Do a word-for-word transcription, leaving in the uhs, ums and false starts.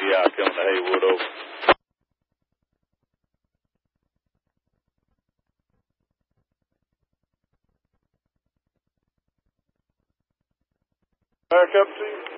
I coming to Haywood over. Back up to you.